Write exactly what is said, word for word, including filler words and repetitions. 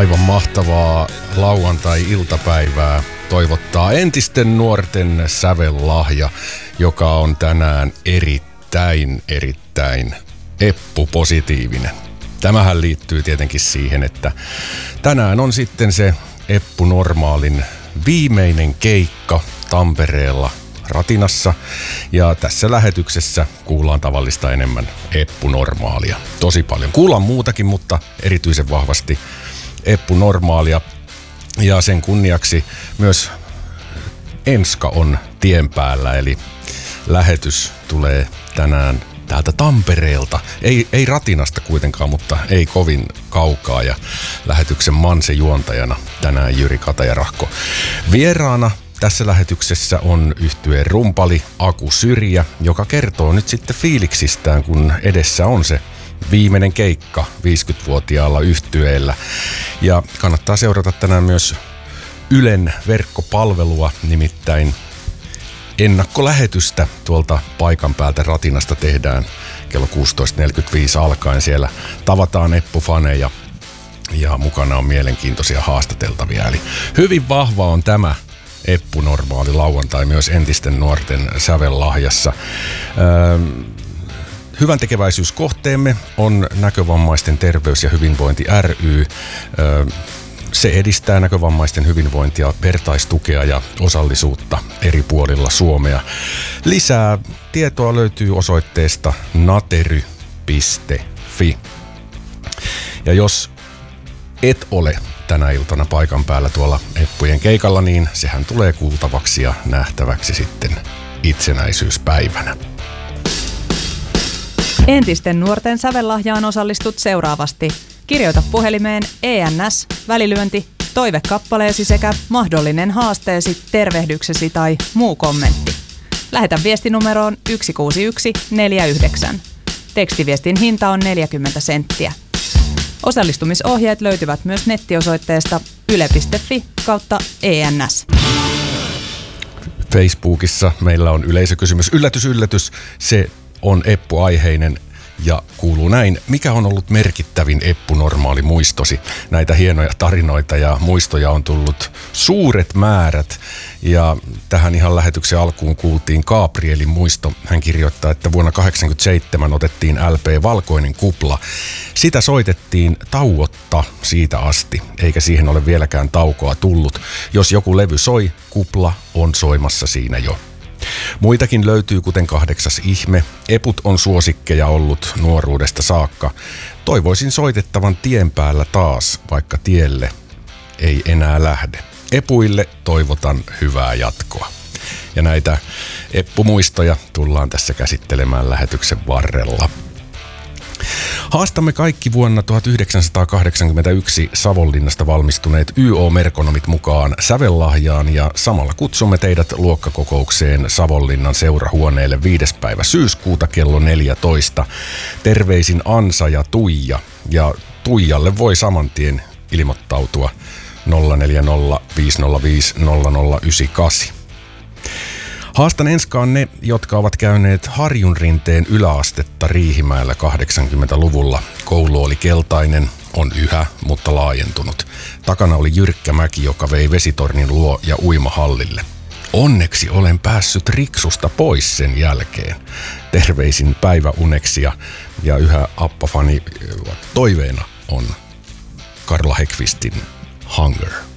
Aivan mahtavaa lauantai-iltapäivää toivottaa entisten nuorten sävellahja, joka on tänään erittäin, erittäin Eppu-positiivinen. Tämähän liittyy tietenkin siihen, että tänään on sitten se Eppu Normaalin viimeinen keikka Tampereella Ratinassa, ja tässä lähetyksessä kuullaan tavallista enemmän Eppu Normaalia. Tosi paljon. Kuullaan muutakin, mutta erityisen vahvasti Eppu Normaalia, ja sen kunniaksi myös Enska on tien päällä, eli lähetys tulee tänään täältä Tampereelta. Ei, ei Ratinasta kuitenkaan, mutta ei kovin kaukaa, ja lähetyksen mansejuontajana tänään Jyri Katajarahko. Vieraana tässä lähetyksessä on yhtyeen rumpali Aku Syrjä, joka kertoo nyt sitten fiiliksistään, kun edessä on se viimeinen keikka viisikymmentävuotiaalla yhtyeellä. Ja kannattaa seurata tänään myös Ylen verkkopalvelua, nimittäin ennakkolähetystä tuolta paikan päältä Ratinasta tehdään kello kuusitoista neljäkymmentäviisi alkaen. Siellä tavataan Eppu-faneja ja mukana on mielenkiintoisia haastateltavia. Eli hyvin vahva on tämä Eppu Normaali lauantai myös entisten nuorten sävellahjassa. Öö, hyvän tekeväisyyskohteemme on Näkövammaisten terveys- ja hyvinvointi ry. Öö, se edistää näkövammaisten hyvinvointia, vertaistukea ja osallisuutta eri puolilla Suomea. Lisää tietoa löytyy osoitteesta natery piste fi. Ja jos et ole tänä iltana paikan päällä tuolla Eppujen keikalla, niin sehän tulee kuultavaksi ja nähtäväksi sitten itsenäisyyspäivänä. Entisten nuorten sävellahjaan osallistut seuraavasti. Kirjoita puhelimeen E N S, välilyönti, toivekappaleesi sekä mahdollinen haasteesi, tervehdyksesi tai muu kommentti. Lähetä viesti numeroon yksi kuusi yksi neljä yhdeksän. Tekstiviestin hinta on neljäkymmentä senttiä. Osallistumisohjeet löytyvät myös nettiosoitteesta yle piste fi kautta E N S. Facebookissa meillä on yleisökysymys. Yllätys, yllätys, se on Eppu-aiheinen ja kuuluu näin. Mikä on ollut merkittävin Eppu Normaali muistosi? Näitä hienoja tarinoita ja muistoja on tullut suuret määrät. Ja tähän ihan lähetyksen alkuun kuultiin Gabrielin muisto. Hän kirjoittaa, että vuonna kahdeksankymmentäseitsemän otettiin L P Valkoinen kupla. Sitä soitettiin tauotta siitä asti, eikä siihen ole vieläkään taukoa tullut. Jos joku levy soi, kupla on soimassa siinä jo. Muitakin löytyy, kuten Kahdeksas ihme. Eput on suosikkeja ollut nuoruudesta saakka. Toivoisin soitettavan tien päällä taas, vaikka tielle ei enää lähde. Epuille toivotan hyvää jatkoa. Ja näitä Eppu-muistoja tullaan tässä käsittelemään lähetyksen varrella. Haastamme kaikki vuonna tuhatyhdeksänsataakahdeksankymmentäyksi Savonlinnasta valmistuneet Y O-merkonomit mukaan sävellahjaan, ja samalla kutsumme teidät luokkakokoukseen Savonlinnan seurahuoneelle viides päivä syyskuuta kello neljätoista. Terveisin Ansa ja Tuija, ja Tuijalle voi saman tien ilmoittautua nolla neljä nolla viisi nolla viisi nolla nolla yhdeksän kahdeksan. Haastan enskaan ne, jotka ovat käyneet Harjunrinteen yläastetta Riihimäellä kahdeksankymmentäluvulla. Koulu oli keltainen, on yhä, mutta laajentunut. Takana oli jyrkkä mäki, joka vei vesitornin luo ja uimahallille. Onneksi olen päässyt Riksusta pois sen jälkeen. Terveisin päiväuneksia, ja yhä Appa-fani toiveena on Karla Häggkvistin Hunger.